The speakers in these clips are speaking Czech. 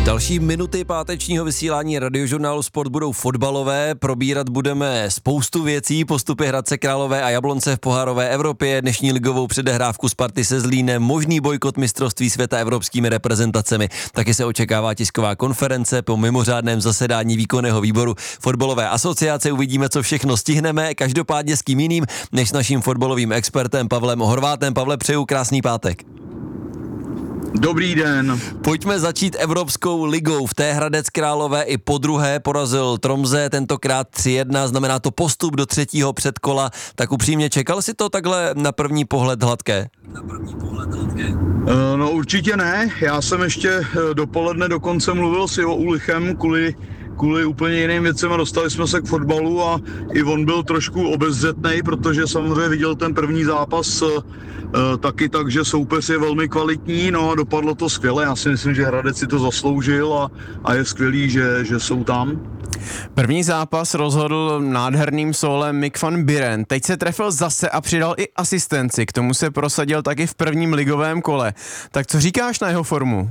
Další minuty pátečního vysílání Radiožurnálu Sport budou fotbalové, probírat budeme spoustu věcí, postupy Hradce Králové a Jablonce v pohárové Evropě, dnešní ligovou předehrávku Sparty se Zlínem, možný bojkot mistrovství světa evropskými reprezentacemi. Taky se očekává tisková konference po mimořádném zasedání výkonného výboru fotbalové asociace. Uvidíme, co všechno stihneme, každopádně s kým jiným než s naším fotbalovým expertem Pavlem Horvátem. Pavle, přeju krásný pátek. Dobrý den. Pojďme začít Evropskou ligou. V té Hradec Králové i podruhé porazil Tromsø, tentokrát 3-1, znamená to postup do třetího předkola. Tak upřímně, čekal si to takhle na první pohled hladké? No určitě ne. Já jsem ještě dopoledne dokonce mluvil s Ivo Ulichem kvůli úplně jiným věcem a dostali jsme se k fotbalu a i on byl trošku obezřetnej, protože samozřejmě viděl ten první zápas taky tak, že soupeř je velmi kvalitní, no a dopadlo to skvěle. Já si myslím, že Hradec si to zasloužil a je skvělý, že jsou tam. První zápas rozhodl nádherným sólem Mick van Buren. Teď se trefil zase a přidal i asistenci. K tomu se prosadil taky v prvním ligovém kole. Tak co říkáš na jeho formu?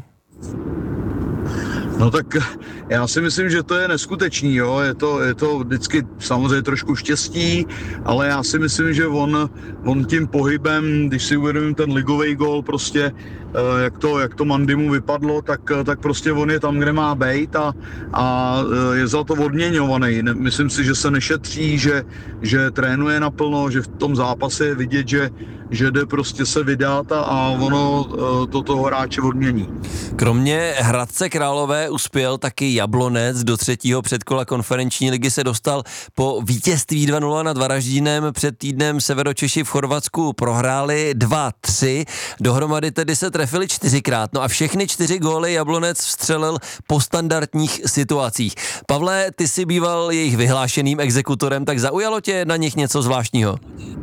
No tak já si myslím, že to je neskutečný, jo. Je to vždycky samozřejmě trošku štěstí, ale já si myslím, že on tím pohybem, když si uvědomím ten ligový gól, prostě jak to Mandimu vypadlo, tak prostě on je tam, kde má bejt a je za to odměňovaný. Myslím si, že se nešetří, že trénuje naplno, že v tom zápase je vidět, že jde prostě se vydat a ono to toho hráče odmění. Kromě Hradce Králové uspěl taky Jablonec, do třetího předkola konferenční ligy se dostal po vítězství 2-0 nad Varaždínem. Před týdnem Severočeši v Chorvatsku prohráli 2-3, dohromady tedy se trefili 4krát, no a všechny 4 góly Jablonec vstřelil po standardních situacích. Pavle, ty jsi býval jejich vyhlášeným exekutorem, tak zaujalo tě na nich něco zvláštního?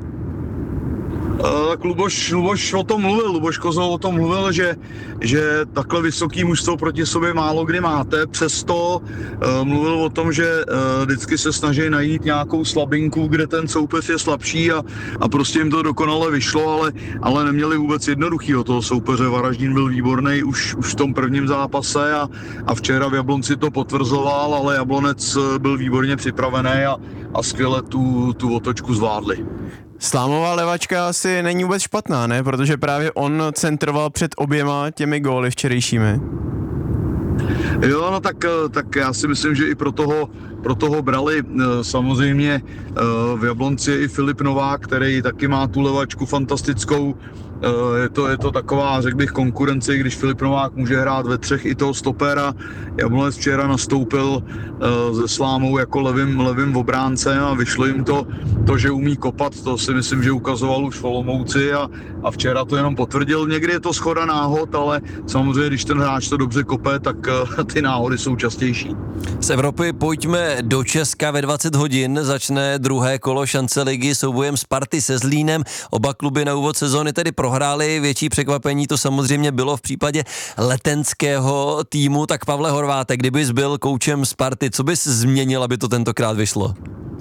Tak Luboš o tom mluvil, Luboš Kozol o tom mluvil, že takhle vysoký mužstvo proti sobě málo kdy máte, přesto mluvil o tom, že vždycky se snaží najít nějakou slabinku, kde ten soupeř je slabší a prostě jim to dokonale vyšlo, ale neměli vůbec jednoduchýho toho soupeře. Varaždín byl výborný už v tom prvním zápase a včera v Jablonci to potvrzoval, ale Jablonec byl výborně připravený a skvěle tu otočku zvládli. Slámová levačka asi není vůbec špatná, ne? Protože právě on centroval před oběma těmi góly včerejšími. Jo, no tak já si myslím, že i pro toho brali samozřejmě v Jablonci je i Filip Novák, který taky má tu levačku fantastickou. Je to taková, řekl bych, konkurence, když Filip Novák může hrát ve třech i toho stopera. Jablonec včera nastoupil se Slámou jako levým obráncem a vyšlo jim to, že umí kopat, to si myslím, že ukazoval už v Olomouci a včera to jenom potvrdil. Někdy je to shoda náhod, ale samozřejmě, když ten hráč to dobře kope, tak ty náhody jsou častější. Z Evropy pojďme do Česka. Ve 20 hodin začne druhé kolo šance ligy soubojem Sparty se Zlínem. Oba kluby na úvod sezóny tedy prohráli, větší překvapení to samozřejmě bylo v případě letenského týmu. Tak Pavle Horváte, kdybys byl koučem Sparty, co bys změnil, aby to tentokrát vyšlo?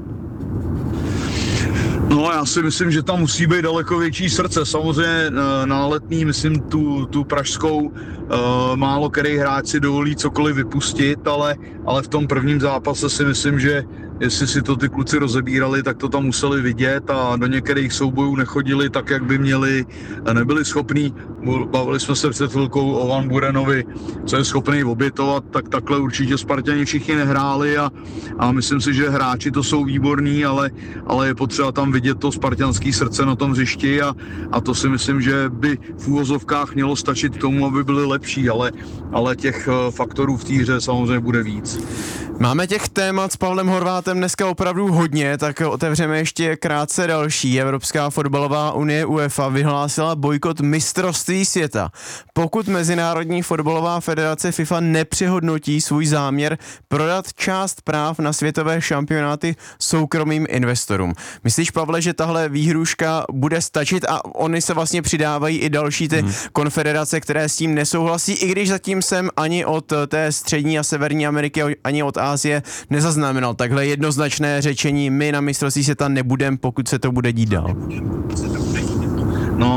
No, já si myslím, že tam musí být daleko větší srdce. Samozřejmě na Letný, myslím, tu pražskou málo který hráč si dovolí cokoliv vypustit, ale v tom prvním zápase si myslím, že jestli si to ty kluci rozebírali, tak to tam museli vidět a do některých soubojů nechodili tak, jak by měli, nebyli schopní. Bavili jsme se před chvilkou o Van Burenovi, co je schopný obětovat, tak takhle určitě Sparťani všichni nehráli a myslím si, že hráči to jsou výborní, ale je potřeba tam vidět to sparťanský srdce na tom hřišti a to si myslím, že by v úvozovkách mělo stačit k tomu, aby byli lepší, ale těch faktorů v té hře samozřejmě bude víc. Máme těch témat s Pavlem Horvátem dneska opravdu hodně, tak otevřeme ještě krátce další. Evropská fotbalová unie UEFA vyhlásila bojkot mistrovství světa. Pokud Mezinárodní fotbalová federace FIFA nepřehodnotí svůj záměr prodat část práv na světové šampionáty soukromým investorům. Myslíš, Pavle, že tahle výhruška bude stačit a oni se vlastně přidávají i další ty konfederace, které s tím nesouhlasí, i když zatím jsem ani od té střední a severní Ameriky, ani od Asie nezaznamenal takhle jednoznačné řečení, my na mistrovství světa nebudeme, pokud se to bude dít dál. No,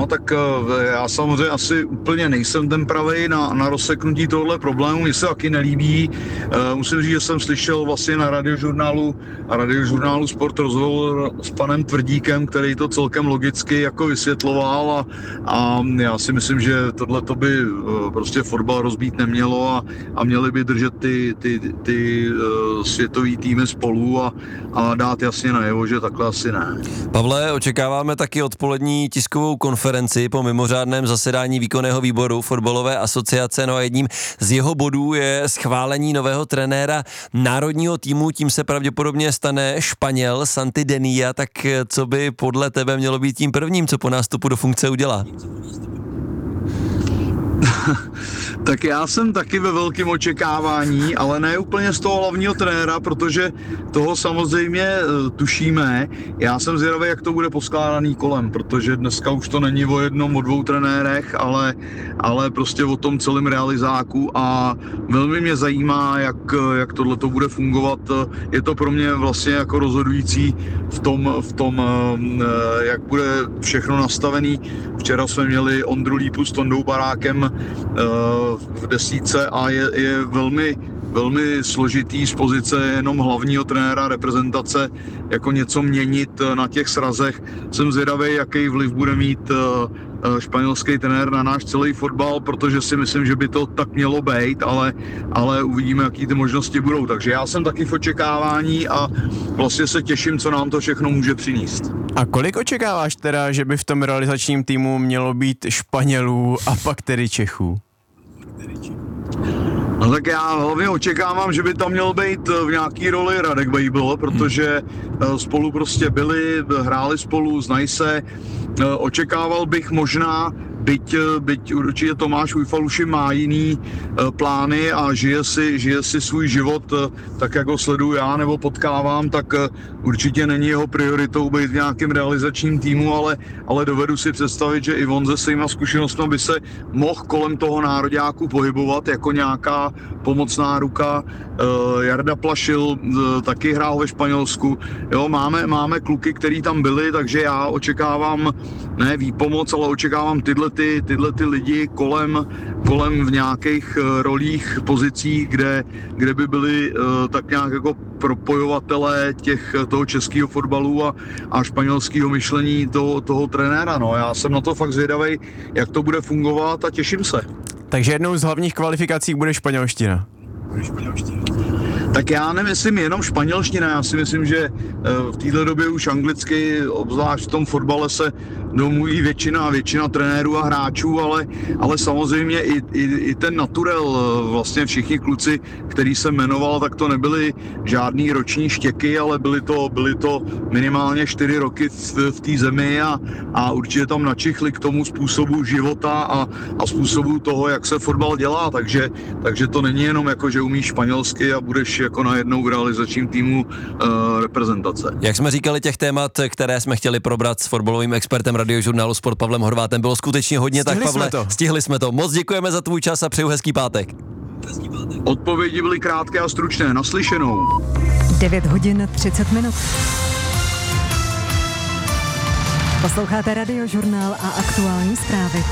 No, tak já samozřejmě asi úplně nejsem ten pravej na rozseknutí tohohle problému, mně se taky nelíbí. Musím říct, že jsem slyšel vlastně na radiožurnálu Sport rozhovor s panem Tvrdíkem, který to celkem logicky jako vysvětloval a já si myslím, že tohle to by prostě fotbal rozbít nemělo a měli by držet ty světový týmy spolu a dát jasně najevo, že takhle asi ne. Pavle, očekáváme taky odpolední tiskovou konferenci po mimořádném zasedání výkonného výboru fotbalové asociace. No a jedním z jeho bodů je schválení nového trenéra národního týmu. Tím se pravděpodobně stane Španěl Santi Denia. Tak co by podle tebe mělo být tím prvním, co po nástupu do funkce udělá? Tak já jsem taky ve velkém očekávání, ale ne úplně z toho hlavního trenéra, protože toho samozřejmě tušíme. Já jsem zvědavý, jak to bude poskládaný kolem, protože dneska už to není o jednom, o dvou trenérech, ale prostě o tom celém realizáku a velmi mě zajímá, jak tohle to bude fungovat. Je to pro mě vlastně jako rozhodující v tom, jak bude všechno nastavený. Včera jsme měli Ondru Lípu s Tondou Barákem v desítce a je velmi, velmi složitý z pozice jenom hlavního trenéra reprezentace jako něco měnit na těch srazech. Jsem zvědavý, jaký vliv bude mít španělský trenér na náš celý fotbal, protože si myslím, že by to tak mělo být, ale uvidíme, jaký ty možnosti budou. Takže já jsem taky v očekávání a vlastně se těším, co nám to všechno může přinést. A kolik očekáváš teda, že by v tom realizačním týmu mělo být Španělů a pak tedy Čechů? No tak já hlavně očekávám, že by tam měl být v nějaký roli Radek Bejbl, protože spolu prostě hráli spolu, znají se. Očekával bych možná, byť určitě Tomáš Ujfaluši má jiný plány a žije si svůj život tak, jak ho sleduju já nebo potkávám, tak určitě není jeho prioritou být v nějakém realizačním týmu, ale dovedu si představit, že i on se svýma zkušenostmi by se mohl kolem toho nároďáku pohybovat jako nějaká pomocná ruka. Jarda Plašil taky hrál ve Španělsku. Jo, máme kluky, který tam byli, takže já očekávám ne výpomoc, ale očekávám tyhle ty lidi kolem v nějakých rolích, pozicích, kde by byli tak nějak jako propojovatelé toho českého fotbalu a španělského myšlení toho trenéra. No, já jsem na to fakt zvědavej, jak to bude fungovat a těším se. Takže jednou z hlavních kvalifikací bude španělština. Tak já nemyslím jenom španělština, já si myslím, že v této době už anglicky, obzvlášť v tom fotbale se domluví většina trenérů a hráčů, ale samozřejmě i ten naturel, vlastně všichni kluci, který jsem jmenoval, tak to nebyly žádný roční štěky, ale byly to minimálně 4 roky v té zemi a určitě tam načichli k tomu způsobu života a způsobu toho, jak se fotbal dělá, takže to není jenom jako, že umíš španělsky a budeš jako najednou v realizačním týmu reprezentace. Jak jsme říkali, těch témat, které jsme chtěli probrat s fotbalovým expertem radiožurnálu Sport Pavlem Horvátem, bylo skutečně hodně. Tak Pavle, stihli jsme to. Moc děkujeme za tvůj čas a přeju hezký pátek. Odpovědi byly krátké a stručné. Naslyšenou. 9:30. Posloucháte Radiožurnál a aktuální zprávy.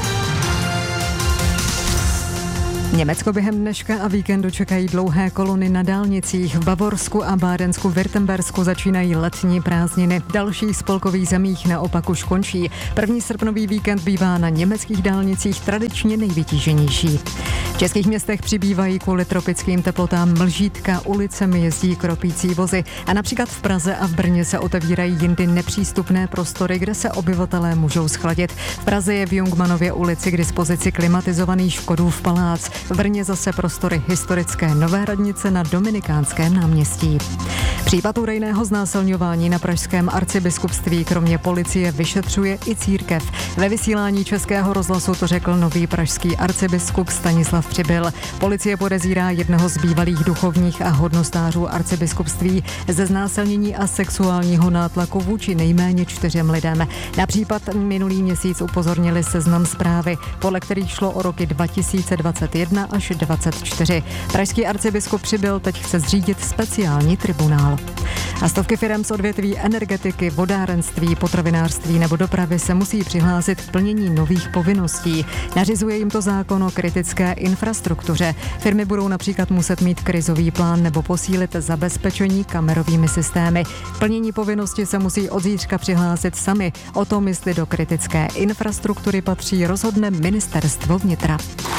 Německo během dneška a víkendu čekají dlouhé kolony na dálnicích. V Bavorsku a Bádensku-Württembersku začínají letní prázdniny. V dalších spolkových zemích naopak už končí. První srpnový víkend bývá na německých dálnicích tradičně nejvytíženější. V českých městech přibývají kvůli tropickým teplotám mlžítka, ulicemi jezdí kropící vozy a například v Praze a v Brně se otevírají jindy nepřístupné prostory, kde se obyvatelé můžou schladit. V Praze je v Jungmanově ulici k dispozici klimatizovaný Škodův palác. V Brně zase prostory historické Nové radnice na Dominikánském náměstí. Případ údajného znásilňování na pražském arcibiskupství kromě policie vyšetřuje i církev. Ve vysílání Českého rozhlasu to řekl nový pražský arcibiskup Stanislav Přibyl. Policie podezírá jednoho z bývalých duchovních a hodnostářů arcibiskupství ze znásilnění a sexuálního nátlaku vůči nejméně 4 lidem. Na případ minulý měsíc upozornili Seznam Zprávy, podle kterých šlo o roky 2021 21 až 24. Pražský arcibiskup Přibyl teď chce zřídit speciální tribunál. A stovky firem z odvětví energetiky, vodárenství, potravinářství nebo dopravy se musí přihlásit k plnění nových povinností. Nařizuje jim to zákon o kritické infrastruktuře. Firmy budou například muset mít krizový plán nebo posílit zabezpečení kamerovými systémy. K plnění povinnosti se musí od zítřka přihlásit sami. O tom, jestli do kritické infrastruktury patří, rozhodne ministerstvo vnitra.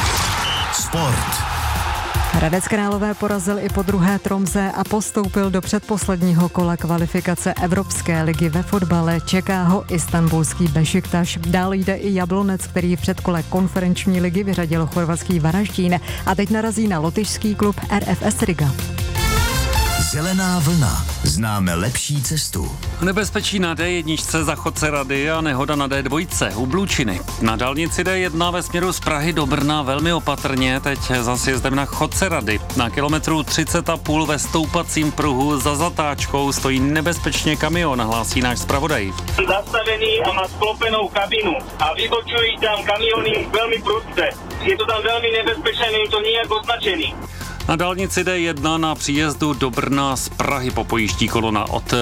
Sport. Hradec Králové porazil i po druhé Tromsø a postoupil do předposledního kola kvalifikace Evropské ligy ve fotbale. Čeká ho istanbulský Bešiktaš. Dál jde i Jablonec, který v předkole konferenční ligy vyřadil chorvatský Varaždín a teď narazí na lotyšský klub RFS Riga. Zelená vlna. Známe lepší cestu. Nebezpečí na D1 za Chodcerady a nehoda na D2 u Blučiny. Na dálnici D1 ve směru z Prahy do Brna velmi opatrně, teď za sjezdem na Chodcerady. Na kilometru 30,5 ve stoupacím pruhu za zatáčkou stojí nebezpečně kamion, hlásí náš zpravodaj. Zastavený a má sklopenou kabinu a vybočují tam kamiony velmi prudce. Je to tam velmi nebezpečné, není to nijak označený. Na dálnici D1 na příjezdu do Brna z Prahy popojíždí kolona od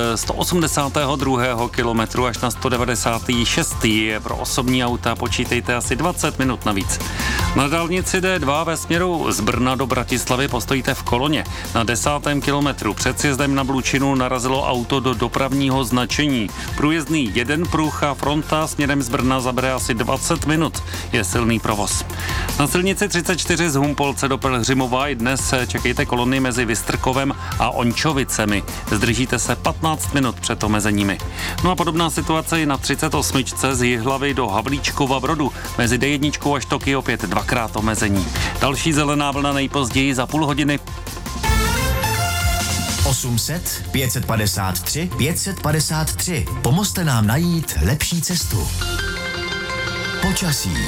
182. kilometru až na 196. Pro osobní auta počítejte asi 20 minut navíc. Na dálnici D2 ve směru z Brna do Bratislavy postojíte v koloně. Na 10. kilometru před sjezdem na Blučinu narazilo auto do dopravního značení. Průjezdný jeden pruh a fronta směrem z Brna zabere asi 20 minut. Je silný provoz. Na silnici 34 z Humpolce do Pelhřimova i dnes čekejte kolony mezi Vystrkovem a Ončovicemi. Zdržíte se 15 minut před omezeními. No a podobná situace i na 38. z Jihlavy do Havlíčkova Brodu. Mezi D1 až Toky opět dvakrát omezení. Další zelená vlna nejpozději za půl hodiny. 800 553 553. Pomozte nám najít lepší cestu. Počasí.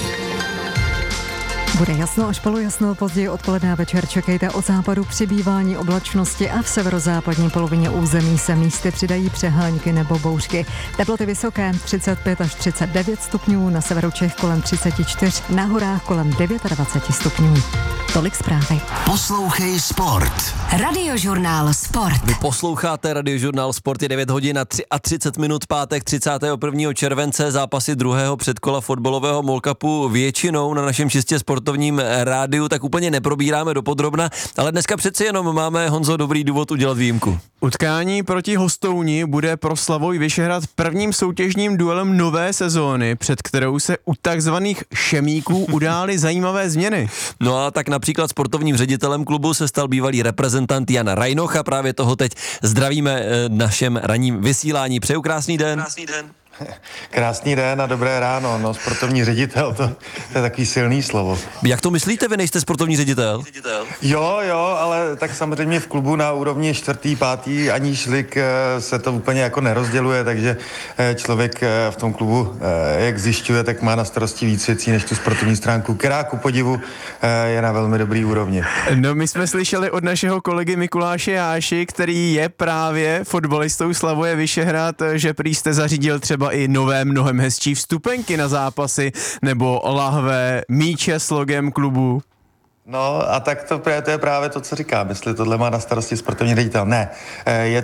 Bude jasno až polojasno, později odpoledne a večer čekejte od západu přibývání oblačnosti a v severozápadní polovině území se místy přidají přehánky nebo bouřky. Teploty vysoké 35 až 39 stupňů, na severu Čech kolem 34, na horách kolem 29 stupňů. Tolik zprávy. Poslouchej Sport. Radiožurnál Sport. Vy posloucháte Radiožurnál Sport, je 9 hodin a 30 minut, pátek 31. července, zápasy druhého předkola fotbalového Mall Cupu většinou na našem čistě sportovním rádiu tak úplně neprobíráme dopodrobna, ale dneska přeci jenom máme, Honzo, dobrý důvod udělat výjimku. Utkání proti Hostouni bude pro Slavoj Vyšehrad prvním soutěžním duelem nové sezóny, před kterou se u takzvaných šemíků udály zajímavé změny. No a tak například sportovním ředitelem klubu se stal bývalý reprezentant Jan Rajnoch a právě toho teď zdravíme našem ranním vysílání. Přeju krásný den. Krásný den. Krásný den a dobré ráno. No, sportovní ředitel, to je takový silný slovo. Jak to myslíte, vy nejste sportovní ředitel? Jo, ale tak samozřejmě v klubu na úrovni 4., 5. ani šlik se to úplně jako nerozděluje, takže člověk v tom klubu, jak zjišťuje, tak má na starosti víc věcí než tu sportovní stránku, která ku podivu je na velmi dobrý úrovni. No, my jsme slyšeli od našeho kolegy Mikuláše Jáši, který je právě fotbalistou Slavoje Vyšehrad, že prý jste zařídil třeba i nové, mnohem hezčí vstupenky na zápasy nebo lahve, míče s logem klubu. No a tak to je právě to, co říkám, jestli tohle má na starosti sportovní ředitel. Ne, je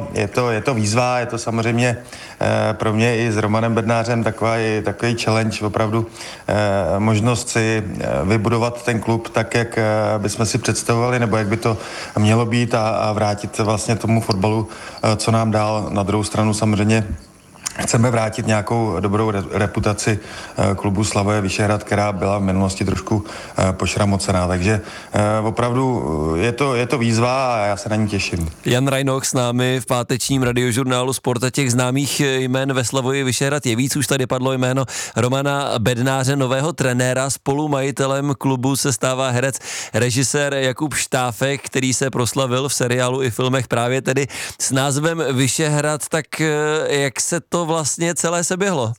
to výzva, je to samozřejmě pro mě i s Romanem Bednářem takový challenge, opravdu možnost si vybudovat ten klub tak, jak bychom si představovali, nebo jak by to mělo být a vrátit vlastně tomu fotbalu, co nám dál. Na druhou stranu samozřejmě chceme vrátit nějakou dobrou reputaci klubu Slavoje Vyšehrad, která byla v minulosti trošku pošramocená. Takže opravdu je to výzva a já se na ní těším. Jan Rajnoch s námi v pátečním radiožurnálu Sport a těch známých jmén ve Slavoji Vyšehrad je víc. Už tady padlo jméno Romana Bednáře, nového trenéra. Spolumajitelem klubu se stává herec, režisér Jakub Štáfek, který se proslavil v seriálu i filmech právě tedy s názvem Vyšehrad. Tak jak se to vlastně celé se běhlo?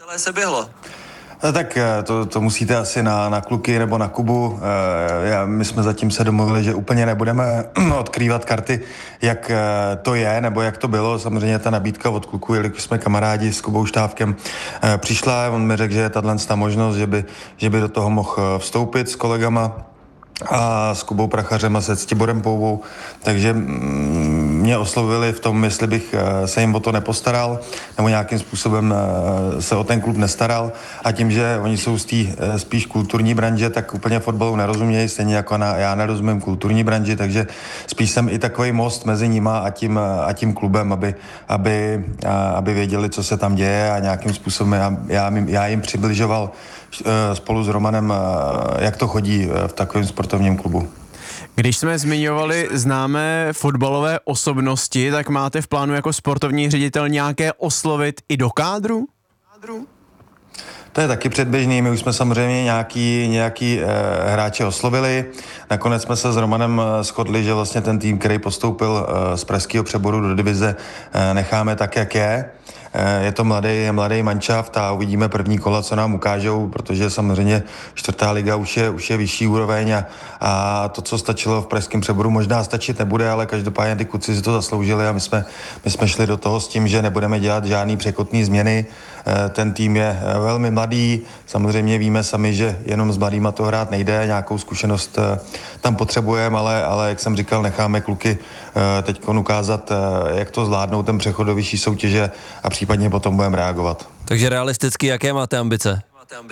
No tak to musíte asi na kluky nebo na Kubu. My jsme zatím se domluvili, že úplně nebudeme odkrývat karty, jak to je, nebo jak to bylo. Samozřejmě ta nabídka od kluků, jelikož jsme kamarádi s Kubou Štávkem, přišla. On mi řekl, že je tato možnost, že by do toho mohl vstoupit s kolegama. a s Kubou Prachařem a se Ctiborem Poubou, takže mě oslovili v tom, jestli bych se jim o to nepostaral nebo nějakým způsobem se o ten klub nestaral, a tím, že oni jsou z té spíš kulturní branže, tak úplně fotbalu nerozumějí, stejně jako já nerozumím kulturní branži, takže spíš jsem i takový most mezi nima a tím klubem, aby věděli, co se tam děje, a nějakým způsobem já jim přibližoval spolu s Romanem, jak to chodí v takovém sportovním klubu. Když jsme zmiňovali známé fotbalové osobnosti, tak máte v plánu jako sportovní ředitel nějaké oslovit i do kádru? To je taky předběžný, my už jsme samozřejmě nějaký hráče oslovili. Nakonec jsme se s Romanem shodli, že vlastně ten tým, který postoupil z pražského přeboru do divize, necháme tak, jak je. Je to mladý manšaft a uvidíme první kola, co nám ukážou, protože samozřejmě 4. liga už je vyšší úroveň a to, co stačilo v pražském přeboru, možná stačit nebude, ale každopádně ty kluci si to zasloužili a my jsme šli do toho s tím, že nebudeme dělat žádný překotný změny. Ten tým je velmi mladý, samozřejmě víme sami, že jenom s mladýma to hrát nejde, nějakou zkušenost tam potřebujeme, ale jak jsem říkal, necháme kluky teď ukázat, jak to zvládnou, ten přechod do vyšší soutěže, a případně potom budeme reagovat. Takže realisticky, jaké máte ambice?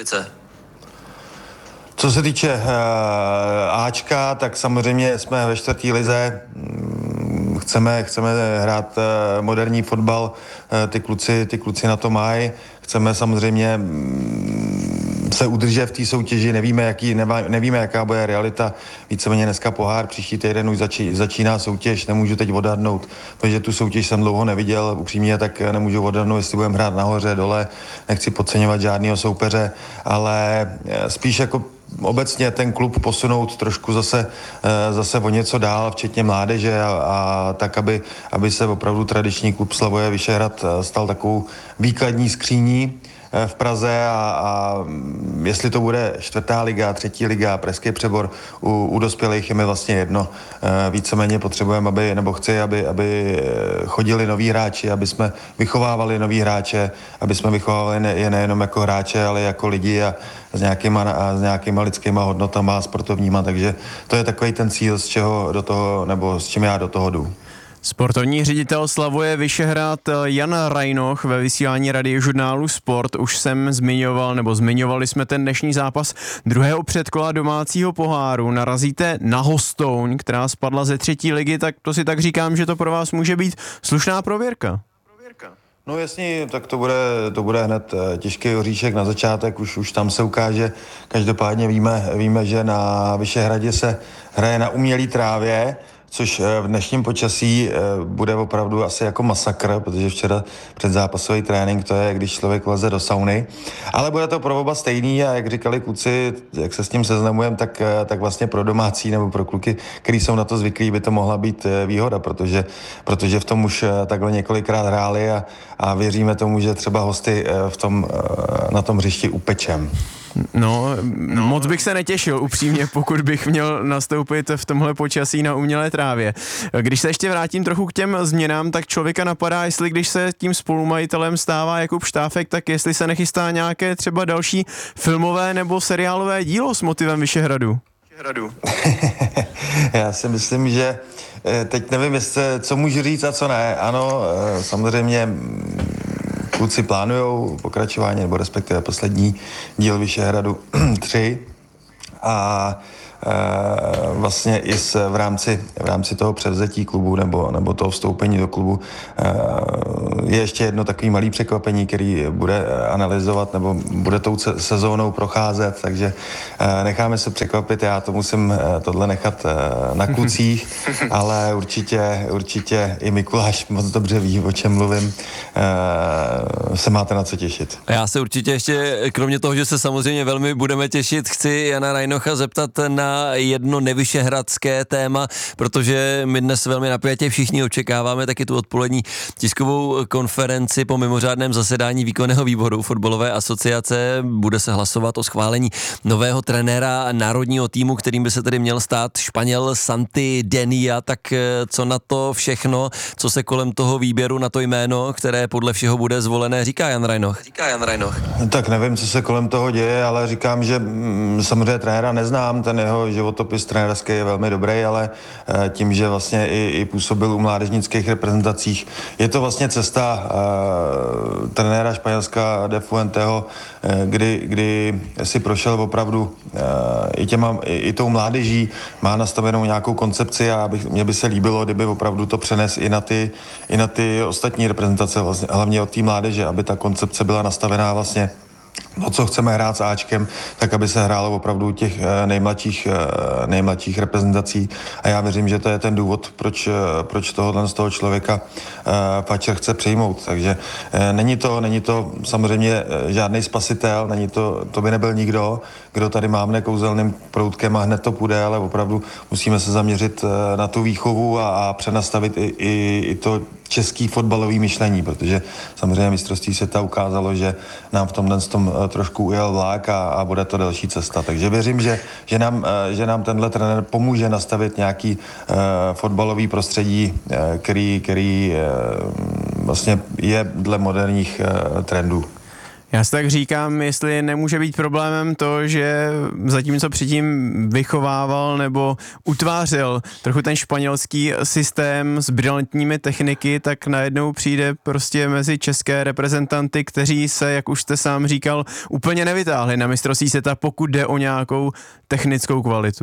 Co se týče Ačka, tak samozřejmě jsme ve 4. lize, chceme hrát moderní fotbal, ty kluci na to mají, chceme samozřejmě se udržet v té soutěži, nevíme, jaká bude realita, víceméně dneska pohár, příští týden už začíná soutěž, nemůžu teď odhadnout, protože tu soutěž jsem dlouho neviděl, upřímně, tak nemůžu odhadnout, jestli budeme hrát nahoře, dole, nechci podceňovat žádného soupeře, ale spíš jako obecně ten klub posunout trošku zase o něco dál, včetně mládeže a tak, aby se opravdu tradiční klub Slavie Vyšehrad stal takovou výkladní skříní v Praze a jestli to bude 4. liga, 3. liga, pražský přebor, u dospělých je mi vlastně jedno. Víceméně potřebujeme, chci, aby chodili noví hráči, aby jsme vychovávali noví hráče, aby jsme vychovávali je nejenom jako hráče, ale jako lidi a s nějakýma lidskýma hodnotama a sportovníma, takže to je takový ten cíl, s čím já do toho jdu. Sportovní ředitel Slavie Vyšehrad Jan Rajnoch ve vysílání Radiožurnálu Sport. Už jsem zmiňovali jsme ten dnešní zápas druhého předkola domácího poháru. Narazíte na Hostouň, která spadla ze 3. ligy, tak to si tak říkám, že to pro vás může být slušná prověrka. No jasně, tak to bude hned těžký oříšek na začátek, už tam se ukáže. Každopádně víme, že na Vyšehradě se hraje na umělý trávě, což v dnešním počasí bude opravdu asi jako masakr, protože včera předzápasový trénink, to je, když člověk leze do sauny. Ale bude to pro oba stejný a jak říkali kluci, jak se s tím seznamujeme, tak vlastně pro domácí nebo pro kluky, kteří jsou na to zvyklí, by to mohla být výhoda, protože v tom už takhle několikrát hráli a věříme tomu, že třeba hosty na tom hřišti upečem. No, moc bych se netěšil, upřímně, pokud bych měl nastoupit v tomhle počasí na umělé trávě. Když se ještě vrátím trochu k těm změnám, tak člověka napadá, jestli když se tím spolumajitelem stává Jakub Štáfek, tak jestli se nechystá nějaké třeba další filmové nebo seriálové dílo s motivem Vyšehradu. Já si myslím, že teď nevím, co můžu říct a co ne. Ano, samozřejmě kluci plánujou pokračování, nebo respektive poslední díl Vyšehradu 3 a vlastně i v rámci toho převzetí klubu nebo toho vstoupení do klubu je ještě jedno takový malý překvapení, který bude analyzovat nebo bude tou sezónou procházet, takže necháme se překvapit, já to musím tohle nechat na klucích, ale určitě i Mikuláš moc dobře ví, o čem mluvím, se máte na co těšit. Já se určitě ještě, kromě toho, že se samozřejmě velmi budeme těšit, chci Jana Rajnocha zeptat na jedno nevyšehradské téma, protože my dnes velmi napjatě všichni očekáváme taky tu odpolední tiskovou konferenci po mimořádném zasedání výkonného výboru fotbalové asociace. Bude se hlasovat o schválení nového trenéra národního týmu, kterým by se tedy měl stát Španěl Santi Denia. Tak co na to všechno, co se kolem toho výběru na to jméno, které podle všeho bude zvolené, říká Jan Rajnoch? Tak nevím, co se kolem toho děje, ale říkám, že samozřejmě trenéra neznám, ten jeho jeho životopis trenérský je velmi dobrý, ale tím, že vlastně i působil u mládežnických reprezentacích, je to vlastně cesta trenéra Španělska De Fuenteho, kdy si prošel opravdu i tou mládeží, má nastavenou nějakou koncepci a mně by se líbilo, kdyby opravdu to přenes i na ty ostatní reprezentace, vlastně, hlavně od té mládeže, aby ta koncepce byla nastavená vlastně o co chceme hrát s Ačkem, tak aby se hrálo opravdu těch nejmladších reprezentací. A já věřím, že to je ten důvod, proč tohohle z toho člověka Fatcher chce přijmout. Takže není to samozřejmě žádný spasitel, to by nebyl nikdo, kdo tady mávne kouzelným proutkem a hned to půjde, ale opravdu musíme se zaměřit na tu výchovu a přenastavit i to český fotbalový myšlení, protože samozřejmě mistrovství světa ukázalo, že nám v tomhle trošku ujel vlák a bude to další cesta. Takže věřím, že nám tenhle trenér pomůže nastavit nějaký fotbalový prostředí, který vlastně je dle moderních trendů. Já si tak říkám, jestli nemůže být problémem to, že zatímco předtím vychovával nebo utvářel trochu ten španělský systém s brilantními techniky, tak najednou přijde prostě mezi české reprezentanty, kteří se, jak už jste sám říkal, úplně nevytáhli na mistrovství světa, pokud jde o nějakou technickou kvalitu.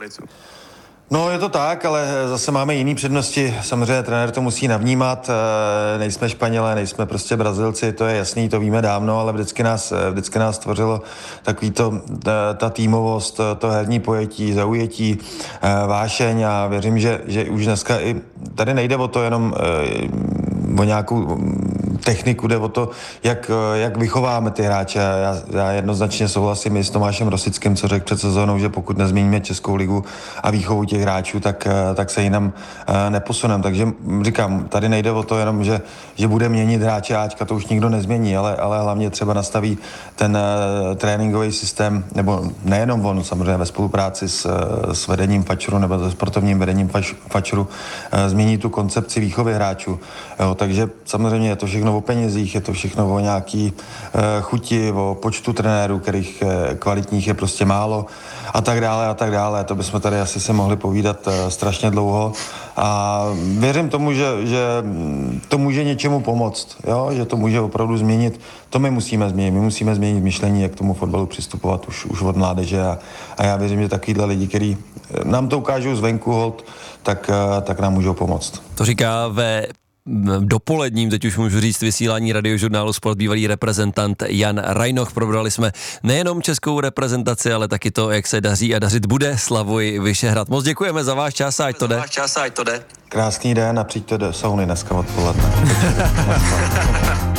No, je to tak, ale zase máme jiný přednosti. Samozřejmě trenér to musí navnímat. Nejsme Španělé, nejsme prostě Brazilci, to je jasný, to víme dávno, ale vždycky nás tvořilo takový ta týmovost, to herní pojetí, zaujetí, vášeň a věřím, že už dneska i tady nejde o to jenom o nějakou techniku, jde o to, jak vychováme ty hráče. Já jednoznačně souhlasím i s Tomášem Rosickým, co řekl před sezónou, že pokud nezmíníme Českou ligu a výchovu těch hráčů, tak se jinam neposuneme. Takže říkám, tady nejde o to jenom, že bude měnit hráče Ačka, to už nikdo nezmění, ale hlavně třeba nastaví ten tréninkový systém, nebo nejenom on, samozřejmě ve spolupráci s vedením Fatcheru nebo se sportovním vedením Fatcheru, změní tu koncepci výchovy hráčů. Jo, takže samozřejmě je to všechno o penězích, je to všechno o nějaký chuti, o počtu trenérů, kterých kvalitních je prostě málo a tak dále. To bychom tady asi se mohli povídat strašně dlouho a věřím tomu, že to může něčemu pomoct, jo? Že to může opravdu změnit. To my musíme změnit myšlení, jak k tomu fotbalu přistupovat už od mládeže a já věřím, že takovýhle lidi, kteří nám to ukážou zvenku hold, tak nám můžou pomoct. To říká ve dopoledním, teď už můžu říct, vysílání Radiožurnálu Sport bývalý reprezentant Jan Rajnoch. Probrali jsme nejenom českou reprezentaci, ale taky to, jak se daří a dařit bude Slavoj Vyšehrad. Moc děkujeme za váš čas, ať to jde. Krásný den a přijďte do sauny dneska odpoledne.